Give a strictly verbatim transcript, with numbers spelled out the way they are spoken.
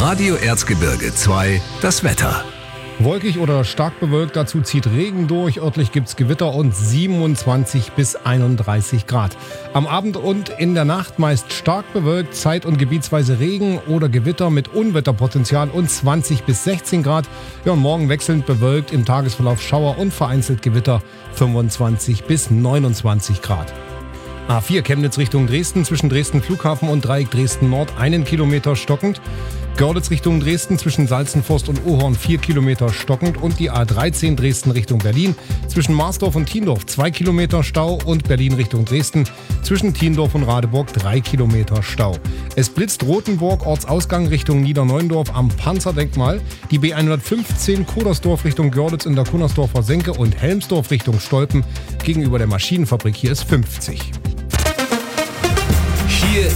Radio Erzgebirge zwei, das Wetter. Wolkig oder stark bewölkt, dazu zieht Regen durch. Örtlich gibt's Gewitter und siebenundzwanzig bis einunddreißig Grad. Am Abend und in der Nacht meist stark bewölkt, zeit- und gebietsweise Regen oder Gewitter mit Unwetterpotenzial und zwanzig bis sechzehn Grad. Ja, und morgen wechselnd bewölkt, im Tagesverlauf Schauer und vereinzelt Gewitter, fünfundzwanzig bis neunundzwanzig Grad. A vier Chemnitz Richtung Dresden, zwischen Dresden Flughafen und Dreieck Dresden Nord einen Kilometer stockend. Görlitz Richtung Dresden, zwischen Salzenforst und Ohorn vier Kilometer stockend. Und die A dreizehn Dresden Richtung Berlin, zwischen Marsdorf und Tiendorf zwei Kilometer Stau. Und Berlin Richtung Dresden, zwischen Tiendorf und Radeburg drei Kilometer Stau. Es blitzt Rothenburg, Ortsausgang Richtung Niederneuendorf am Panzerdenkmal. Die B hundertfünfzehn Kudersdorf Richtung Görlitz in der Kunnersdorfer Senke und Helmsdorf Richtung Stolpen gegenüber der Maschinenfabrik. Hier ist fünfzig. Hier